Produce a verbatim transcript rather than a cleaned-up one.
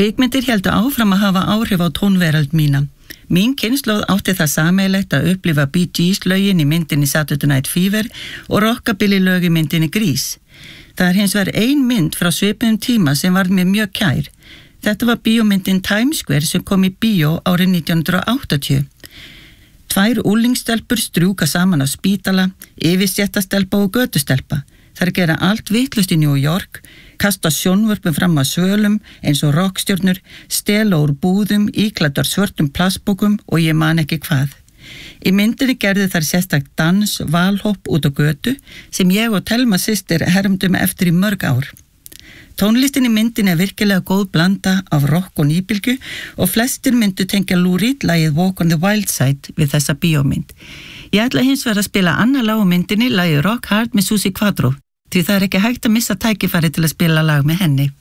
Kvikmyndir héldu áfram að hafa áhrif á tónveröld mína. Mín kynslóð átti það sameiginlegt að upplifa Bee Gees lögin í myndinni Saturday Night Fever og rockabilly lög í myndinni Grease. Það er hins vegar ein mynd frá svipuðum tíma sem varð mér mjög kær. Þetta var bíómyndin Times Square sem kom í bíó árið nítján hundrað og áttatíu. Tvær úlingsstelpur strjúka saman á spítala, yfirstéttastelpa og götustelpa. Þær gera allt vitlaust í New York, kasta sjónvörpum fram að svölum eins og rockstjörnur, stela úr búðum, íklæddar svörtum plastbókum og ég man ekki hvað. Í myndinni gerði þær sérstakt dans, valhopp út á götu sem ég og Telma systir hermdum eftir í mörg ár. Tónlistin í myndinni er virkilega góð blanda af rock og nýbylgju og flestir myndu tengja Lou Reed lagið Walk on the Wild Side við þessa bíómynd. Ég ætla hins vegar að spila annað lag á myndinni, lagið Rock Hard með Suzi Quatro, því það er ekki hægt að missa tækifæri til að spila lag með henni.